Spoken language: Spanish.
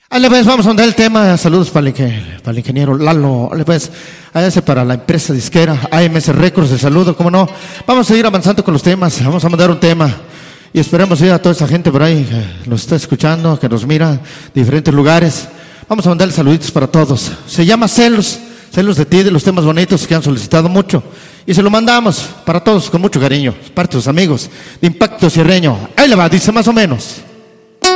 Ahí pues, vamos a mandar el tema. Saludos para el ingeniero Lalo. Pues, para la empresa disquera AMS Records, el saludo, cómo no. Vamos a seguir avanzando con los temas. Vamos a mandar un tema. Y esperemos ir a toda esa gente por ahí que nos está escuchando, que nos mira de diferentes lugares. Vamos a mandarle saluditos para todos. Se llama Celos de ti, de los temas bonitos que han solicitado mucho. Y se lo mandamos para todos con mucho cariño. Parte de sus amigos de Impacto Sierreño. Ahí le va, dice más o menos.